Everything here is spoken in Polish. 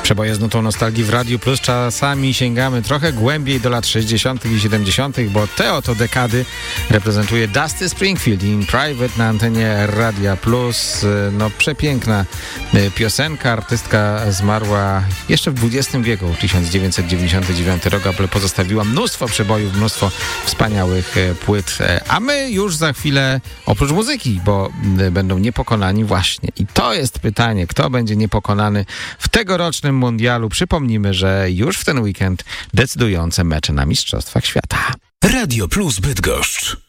Przeboje z nutą nostalgii w Radiu Plus. Czasami sięgamy trochę głębiej do lat 60. i 70., bo te oto dekady reprezentuje Dusty Springfield in Private na antenie Radia Plus. No przepiękna piosenka. Artystka zmarła jeszcze w XX wieku, 1999 rok, ale pozostawiła mnóstwo przebojów, mnóstwo wspaniałych płyt. A my już za chwilę, oprócz muzyki, bo będą niepokonani właśnie. I to jest pytanie, kto będzie niepokonany w tegorocznym mundialu. Przypomnijmy, że już w ten weekend decydujące mecze na Mistrzostwach Świata. Radio Plus Bydgoszcz.